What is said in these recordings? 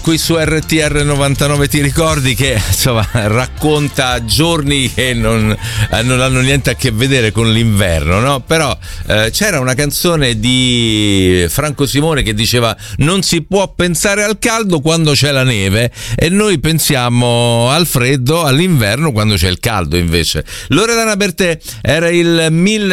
Qui su RTR 99 ti ricordi che insomma racconta giorni che non hanno niente a che vedere con l'inverno, no? Però c'era una canzone di Franco Simone che diceva non si può pensare al caldo quando c'è la neve, e noi pensiamo al freddo all'inverno quando c'è il caldo. Invece Loredana Bertè era il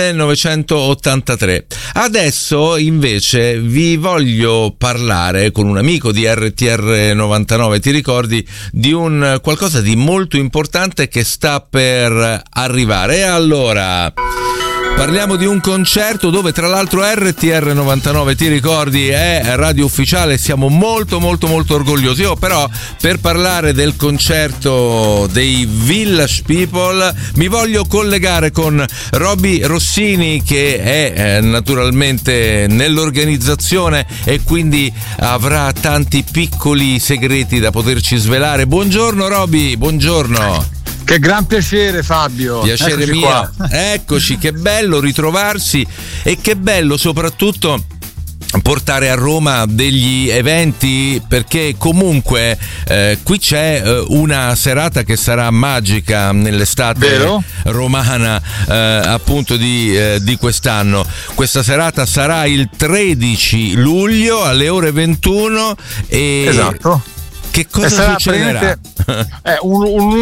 1983. Adesso invece vi voglio parlare con un amico di RTR 99, ti ricordi, di un qualcosa di molto importante che sta per arrivare. E allora parliamo di un concerto dove tra l'altro RTR 99, ti ricordi, è radio ufficiale. Siamo molto orgogliosi. Io però, per parlare del concerto dei Village People, mi voglio collegare con Roby Rossini, che è naturalmente nell'organizzazione e quindi avrà tanti piccoli segreti da poterci svelare. Buongiorno Roby, buongiorno. Che gran piacere, Fabio. Piacere Eccoci mio. qua. Eccoci, che bello ritrovarsi, e che bello soprattutto portare a Roma degli eventi, perché comunque qui c'è una serata che sarà magica nell'estate Vero? romana, appunto di quest'anno. Questa serata sarà il 13 luglio alle ore 21 e Esatto. che cosa succederà? Un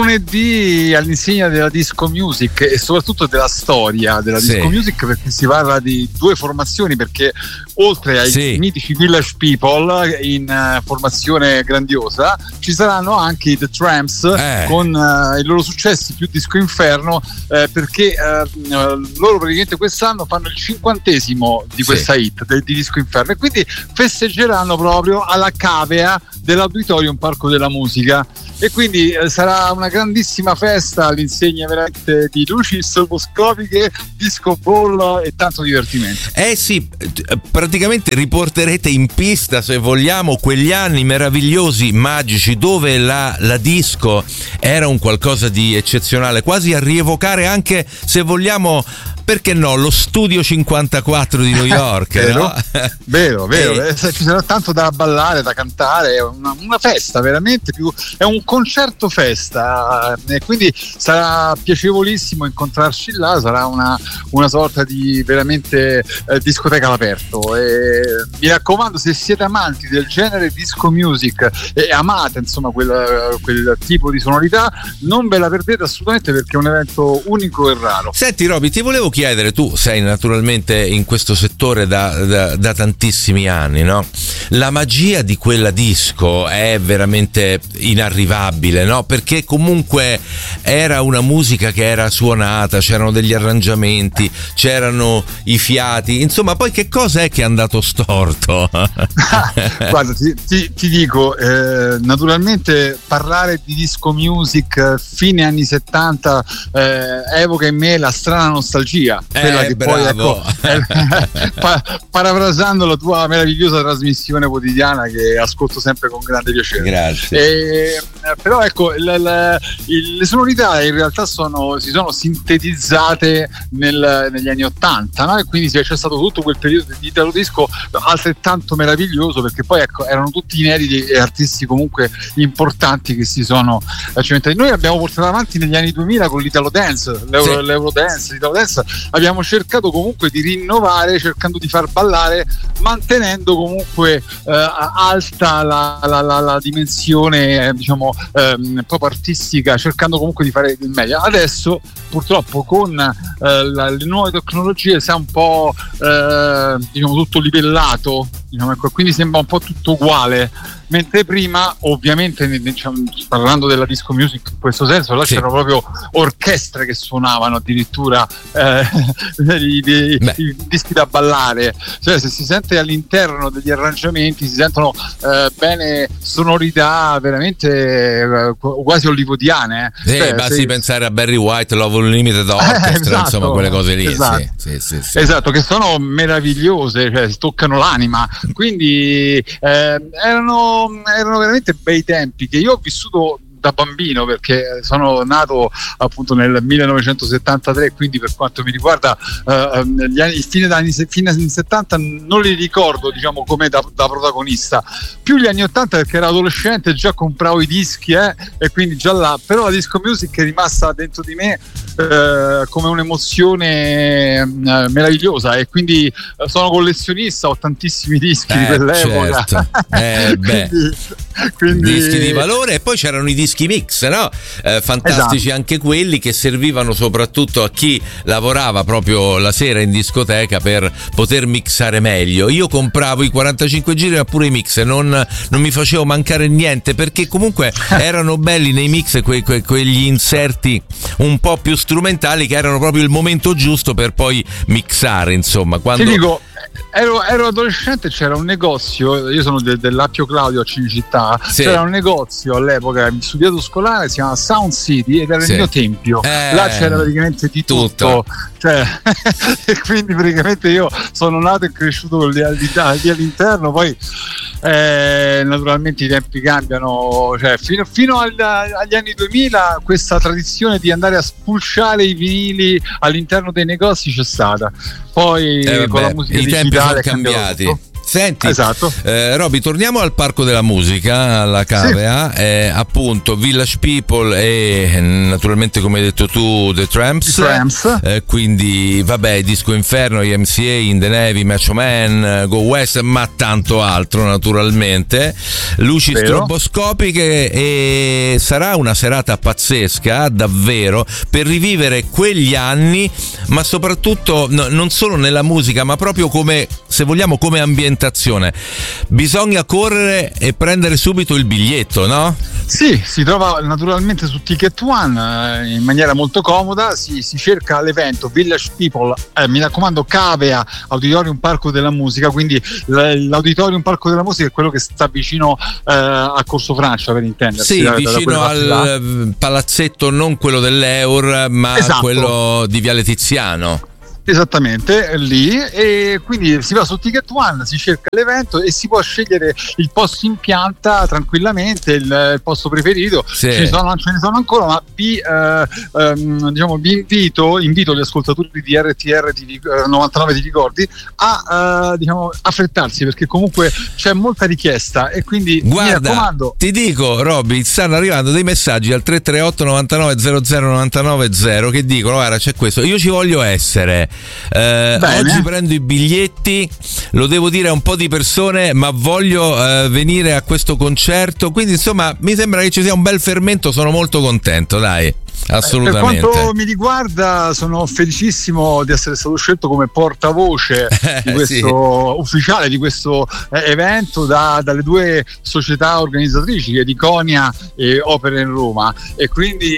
lunedì all'insegna della disco music e soprattutto della storia della disco music, perché si parla di due formazioni, perché oltre ai mitici Village People in formazione grandiosa ci saranno anche i The Tramps con i loro successi più disco inferno, perché loro praticamente quest'anno fanno il 50° di questa hit di disco inferno, e quindi festeggeranno proprio alla cavea dell'Auditorium Parco della Musica, e quindi sarà una grandissima festa all'insegna veramente di luci stroboscopiche, disco ball e tanto divertimento. Sì, praticamente riporterete in pista, se vogliamo, quegli anni meravigliosi, magici, dove la disco era un qualcosa di eccezionale, quasi a rievocare anche, se vogliamo, perché no, lo Studio 54 di New York. Vero? No? Vero. Ci sarà tanto da ballare, da cantare, è una festa veramente, è un concerto festa, e quindi sarà piacevolissimo incontrarci là. Sarà una sorta di veramente discoteca all'aperto, e mi raccomando, se siete amanti del genere disco music e amate insomma quel tipo di sonorità, non ve la perdete assolutamente, perché è un evento unico e raro. Senti Roby, ti volevo chiedere, tu sei naturalmente in questo settore da tantissimi anni, no? La magia di quella disco è veramente inarrivabile, no? Perché comunque era una musica che era suonata, c'erano degli arrangiamenti, c'erano i fiati, insomma. Poi che cosa è che è andato storto? Guarda, ti dico, naturalmente parlare di disco music fine anni 70 evoca in me la strana nostalgia, quella che bravo. poi parafrasando la tua meravigliosa trasmissione quotidiana, che ascolto sempre con grande piacere. Grazie. Però ecco, le sonorità in realtà si sono sintetizzate negli anni 80, no? E quindi c'è stato tutto quel periodo di italo disco altrettanto meraviglioso, perché poi ecco, erano tutti inediti e artisti comunque importanti che si sono cimentati. Noi abbiamo portato avanti negli anni 2000 con l'Italo Dance, l'Eurodance, l'Italo Dance. Abbiamo cercato comunque di rinnovare, cercando di far ballare, mantenendo comunque alta la dimensione proprio artistica, cercando comunque di fare il meglio. Adesso purtroppo con le nuove tecnologie si è un po' tutto livellato, quindi sembra un po' tutto uguale, mentre prima ovviamente, parlando della disco music in questo senso, là c'erano proprio orchestre che suonavano addirittura i dischi da ballare, cioè se si sente all'interno degli arrangiamenti si sentono bene sonorità veramente quasi hollywoodiane. Basti pensare a Barry White, Love Unlimited Orchestra, esatto, insomma quelle cose lì. Esatto. Sì. Esatto, che sono meravigliose, cioè si toccano l'anima, quindi erano veramente bei tempi che io ho vissuto da bambino, perché sono nato appunto nel 1973, quindi per quanto mi riguarda fine anni 70 non li ricordo, diciamo, come da protagonista, più gli anni 80 perché ero adolescente, già compravo i dischi e quindi già là, però la disco music è rimasta dentro di me come un'emozione meravigliosa, e quindi sono collezionista, ho tantissimi dischi di quell'epoca. Certo. Quindi dischi di valore. E poi c'erano i dischi mix, no? Fantastici, esatto. Anche quelli che servivano soprattutto a chi lavorava proprio la sera in discoteca per poter mixare meglio. Io compravo i 45 giri ma pure i mix, non mi facevo mancare niente, perché comunque erano belli nei mix quegli inserti un po' più strumentali, che erano proprio il momento giusto per poi mixare, insomma. Quando... Ti dico, ero adolescente, c'era un negozio, io sono dell'Appio Claudio a Cinecittà, sì. C'era un negozio all'epoca in studiato scolare, si chiama Sound City, ed era il mio tempio, là c'era praticamente di tutto. Cioè, e quindi praticamente io sono nato e cresciuto lì all'interno. Poi naturalmente i tempi cambiano, cioè fino agli anni 2000 questa tradizione di andare a spulciare i vinili all'interno dei negozi c'è stata, poi con la musica i tempi sono cambiati. Tutto. Senti, esatto. Roby, torniamo al Parco della Musica, alla Cavea, sì. Appunto Village People e naturalmente, come hai detto tu, The Tramps. Quindi vabbè, Disco Inferno, MCA, In the Navy, Macho Man, Go West, ma tanto altro naturalmente. Luci stroboscopiche, e sarà una serata pazzesca davvero per rivivere quegli anni, ma soprattutto non solo nella musica, ma proprio come, se vogliamo, come ambientazione. Bisogna correre e prendere subito il biglietto, no? Sì, si trova naturalmente su Ticket One in maniera molto comoda, si cerca l'evento Village People, mi raccomando, Cavea, Auditorium Parco della Musica, quindi l'Auditorium Parco della Musica è quello che sta vicino a Corso Francia, per intendersi. Sì, vicino al palazzetto, non quello dell'Eur, ma esatto. Quello di Viale Tiziano. Esattamente, lì, e quindi si va su Ticket One, si cerca l'evento e si può scegliere il posto in pianta tranquillamente, il posto preferito. Sì. Ce ne sono ancora, ma vi invito gli ascoltatori di RTR 99 ti ricordi a affrettarsi, perché comunque c'è molta richiesta, e quindi guarda, mi raccomando. Ti dico, Robby, stanno arrivando dei messaggi al 338 99 00 99 0 che dicono: guarda, c'è questo, io ci voglio essere. Oggi prendo i biglietti, lo devo dire a un po' di persone, ma voglio venire a questo concerto, quindi insomma mi sembra che ci sia un bel fermento, sono molto contento, dai. Assolutamente. Per quanto mi riguarda, sono felicissimo di essere stato scelto come portavoce di questo sì. ufficiale di questo evento dalle due società organizzatrici, che è Diconia e Opera in Roma, e quindi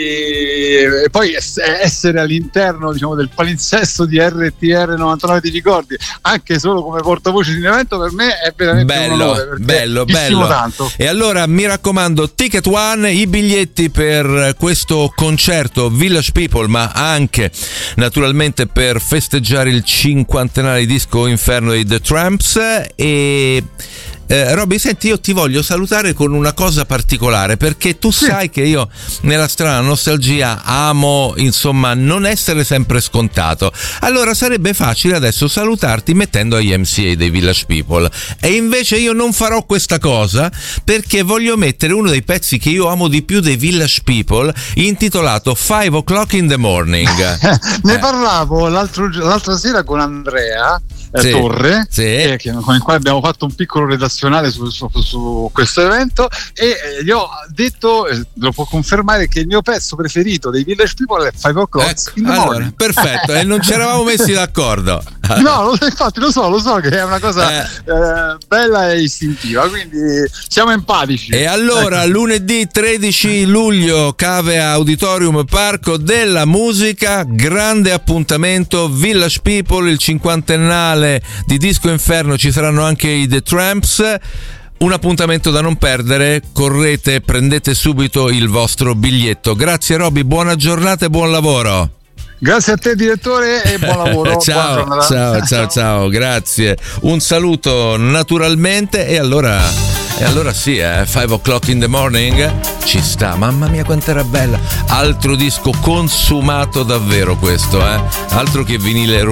poi essere all'interno, diciamo, del palinsesto di RTR 99 ti ricordi, anche solo come portavoce di un evento, per me è veramente un onore, bello. Tanto. E allora mi raccomando, Ticket One, i biglietti per questo concerto Village People, ma anche naturalmente per festeggiare il 50ennale di Disco Inferno dei The Tramps. E Robby, senti, io ti voglio salutare con una cosa particolare, perché tu sai che io nella strana nostalgia amo, insomma, non essere sempre scontato. Allora sarebbe facile adesso salutarti mettendo gli MCA dei Village People, e invece io non farò questa cosa, perché voglio mettere uno dei pezzi che io amo di più dei Village People, intitolato 5 o'clock in the morning. Ne parlavo l'altra sera con Andrea Torre, con il quale abbiamo fatto un piccolo redazionale su questo evento, e gli ho detto, lo può confermare, che il mio pezzo preferito dei Village People è 5 o'clock in the morning. Perfetto, e non ci eravamo messi d'accordo. No, infatti lo so che è una cosa bella e istintiva, quindi siamo empatici. E allora lunedì 13 luglio Cavea Auditorium Parco della Musica, grande appuntamento, Village People, il 50ennale di Disco Inferno, ci saranno anche i The Tramps. Un appuntamento da non perdere, correte, prendete subito il vostro biglietto. Grazie Robby, buona giornata e buon lavoro. Grazie a te direttore e buon lavoro. Ciao, grazie. Un saluto naturalmente, e allora E allora sì, 5 o'clock in the morning ci sta, mamma mia quanto era bella. Altro disco consumato davvero questo, altro che vinile